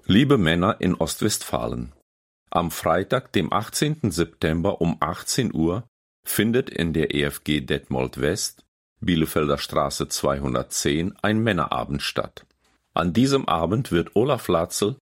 Liebe Männer in Ostwestfalen, am Freitag, dem 18. September um 18 Uhr findet in der EFG Detmold West, Bielefelder Straße 210, ein Männerabend statt. An diesem Abend wird Olaf Latzel